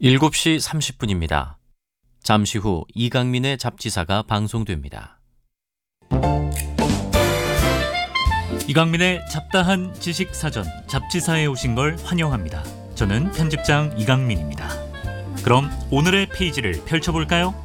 7시 30분입니다. 잠시 후 이강민의 잡지사가 방송됩니다. 이강민의 잡다한 지식사전 잡지사에 오신 걸 환영합니다. 저는 편집장 이강민입니다. 그럼 오늘의 페이지를 펼쳐볼까요?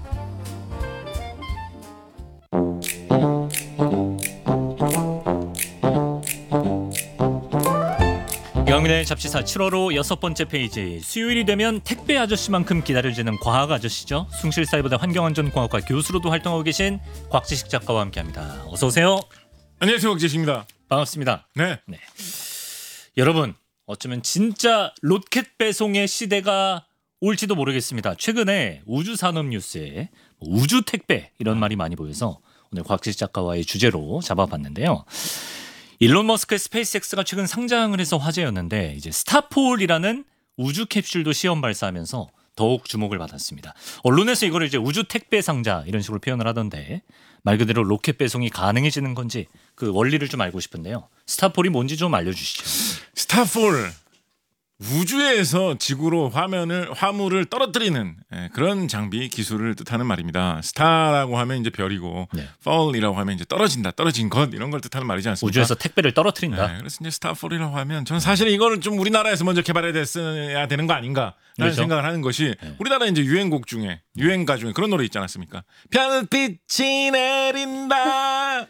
이강민의 잡지사 7월호 6번째 페이지. 수요일이 되면 택배 아저씨만큼 기다려지는 과학 아저씨죠. 숭실사이버대 환경안전공학과 교수로도 활동하고 계신 곽지식 작가와 함께합니다. 어서 오세요. 안녕하세요, 곽지식입니다. 반갑습니다. 네. 여러분, 어쩌면 진짜 로켓 배송의 시대가 올지도 모르겠습니다. 최근에 우주산업뉴스에 우주 택배 이런 말이 많이 보여서 오늘 곽지식 작가와의 주제로 잡아봤는데요. 일론 머스크의 스페이스X가 최근 상장을 해서 화제였는데 이제 스타폴이라는 우주 캡슐도 시험 발사하면서 더욱 주목을 받았습니다. 언론에서 이거를 이제 우주 택배 상자 이런 식으로 표현을 하던데 말 그대로 로켓 배송이 가능해지는 건지 그 원리를 좀 알고 싶은데요. 스타폴이 뭔지 좀 알려주시죠. 스타폴, 우주에서 지구로 화물을 떨어뜨리는 그런 장비 기술을 뜻하는 말입니다. 스타라고 하면 이제 별이고, 네. fall이라고 하면 이제 떨어진 것 이런 걸 뜻하는 말이지 않습니까? 우주에서 택배를 떨어뜨린다. 네, 그래서 이제 스타폴이라고 하면 저는 사실 이거를 좀 우리나라에서 먼저 개발해야 되는 거 아닌가라는 그렇죠? 생각을 하는 것이 우리나라 이제 유행가 중에 그런 노래 있지 않았습니까? 별빛이 내린다.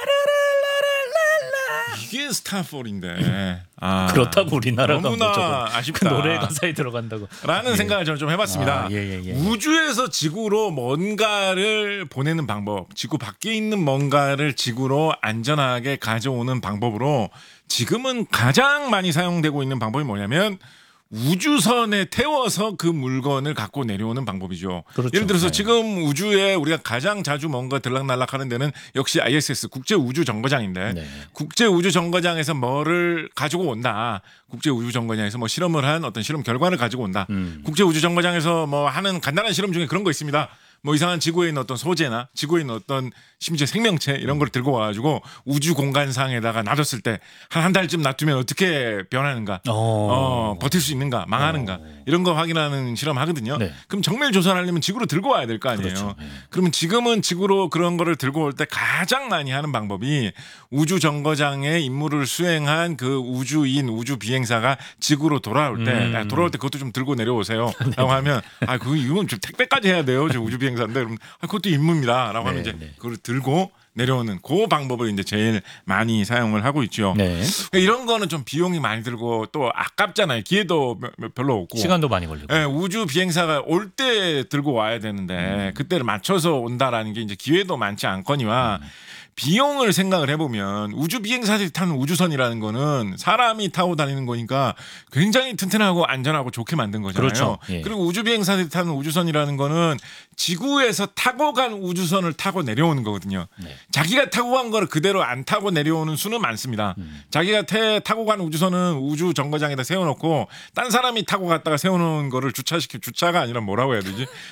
이게 스타폴인데. 그렇다고 우리나라가 너무나 그 아쉽다. 노래 가사에 들어간다고. 라는 생각을 저는 좀 해봤습니다. 예. 우주에서 지구로 뭔가를 보내는 방법, 지구 밖에 있는 뭔가를 지구로 안전하게 가져오는 방법으로 지금은 가장 많이 사용되고 있는 방법이 뭐냐면 우주선에 태워서 그 물건을 갖고 내려오는 방법이죠. 그렇죠. 예를 들어서 네. 지금 우주에 우리가 가장 자주 뭔가 들락날락하는 데는 역시 ISS 국제우주정거장인데 네. 국제우주정거장에서 뭐를 가지고 온다. 국제우주정거장에서 뭐 실험을 한 어떤 실험 결과를 가지고 온다. 국제우주정거장에서 뭐 하는 간단한 실험 중에 그런 거 있습니다. 뭐 이상한 지구에 있는 어떤 소재나 지구에 있는 어떤 심지어 생명체 이런 걸 들고 와가지고 우주 공간상에다가 놔뒀을 때 한 달쯤 놔두면 어떻게 변하는가, 버틸 수 있는가, 망하는가 이런 거 확인하는 실험 하거든요. 네. 그럼 정밀 조사를 하려면 지구로 들고 와야 될 거 아니에요. 그렇죠. 네. 그러면 지금은 지구로 그런 거를 들고 올 때 가장 많이 하는 방법이 우주 정거장에 임무를 수행한 그 우주인 우주 비행사가 지구로 돌아올 때 그것도 좀 들고 내려오세요라고 하면 이건 좀 택배까지 해야 돼요. 저 우주 비행사인데 그럼 그것도 임무입니다라고 하면 이제 그걸 들고 내려오는 그 방법을 이제 제일 많이 사용을 하고 있죠. 네. 이런 거는 좀 비용이 많이 들고 또 아깝잖아요. 기회도 별로 없고 시간도 많이 걸리고. 네, 우주 비행사가 올 때 들고 와야 되는데 그때를 맞춰서 온다라는 게 이제 기회도 많지 않거니와 비용을 생각을 해보면 우주 비행사들이 타는 우주선이라는 거는 사람이 타고 다니는 거니까 굉장히 튼튼하고 안전하고 좋게 만든 거잖아요. 그렇죠. 예. 그리고 우주 비행사들이 타는 우주선이라는 거는 지구에서 타고 간 우주선을 타고 내려오는 거거든요. 네. 자기가 타고 간 거를 그대로 안 타고 내려오는 수는 많습니다. 자기가 타고 간 우주선은 우주 정거장에다 세워놓고 딴 사람이 타고 갔다가 세워놓은 거를 주차가 아니라 뭐라고 해야 되지?